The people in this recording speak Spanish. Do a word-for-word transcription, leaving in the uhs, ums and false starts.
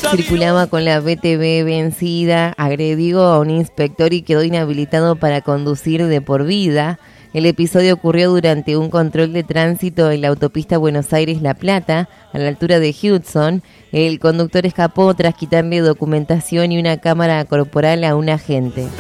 circulaba con la B T V vencida, agredió a un inspector y quedó inhabilitado para conducir de por vida. El episodio ocurrió durante un control de tránsito en la autopista Buenos Aires-La Plata, a la altura de Hudson. El conductor escapó tras quitarle documentación y una cámara corporal a un agente.